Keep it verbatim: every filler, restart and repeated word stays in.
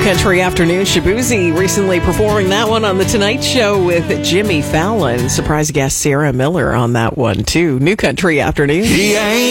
Country Afternoon. Shaboozey recently performing that one on The Tonight Show with Jimmy Fallon. Surprise guest Sarah Miller on that one, too. New Country Afternoon. He ain't